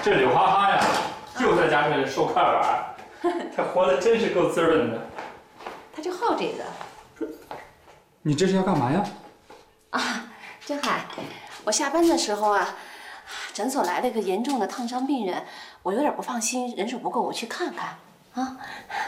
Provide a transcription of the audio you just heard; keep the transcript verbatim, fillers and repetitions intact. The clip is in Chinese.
这柳哈哈呀，又在家里收看玩，他活的真是够滋润的。 他就好这个。 你这是要干嘛呀？ 啊，真海，我下班的时候啊，诊所来了一个严重的烫伤病人，我有点不放心，人手不够，我去看看。啊，